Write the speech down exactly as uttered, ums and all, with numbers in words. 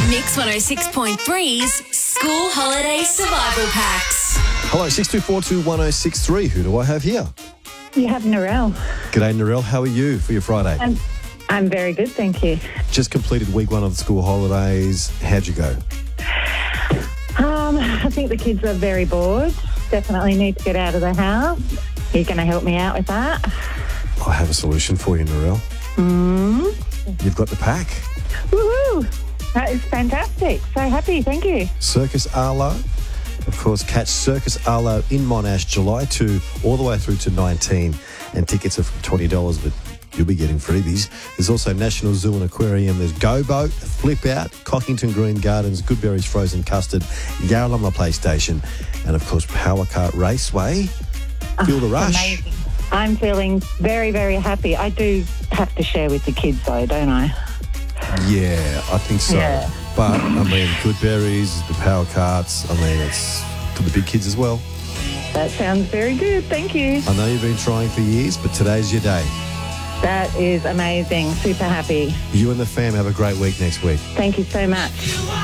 Mix one oh six point three's School Holiday Survival Packs. Hello, six two four two one oh six three. Who do I have here? You have Narelle. G'day, Narelle. How are you for your Friday? I'm, I'm very good, thank you. Just completed week one of the school holidays. How'd you go? Um, I think the kids are very bored. Definitely need to get out of the house. Are you going to help me out with that? I have a solution for you, Narelle. Mm. You've got the pack. Woohoo! That is fantastic. So happy, thank you. Circus Arlo. Of course, catch Circus Arlo in Monash July second all the way through to nineteen. And tickets are from twenty dollars, but you'll be getting freebies. There's also National Zoo and Aquarium. There's Go Boat, Flip Out, Cockington Green Gardens, Goodberry's Frozen Custard, Yarralumla Play Station, and of course, Power Kart Raceway. Feel the rush. Amazing. I'm feeling very, very happy. I do have to share with the kids though, don't I? Yeah, I think so. Yeah. But, I mean, Goodberries, the Power Karts, I mean, it's for the big kids as well. That sounds very good, thank you. I know you've been trying for years, but today's your day. That is amazing. Super happy. You and the fam have a great week next week. Thank you so much.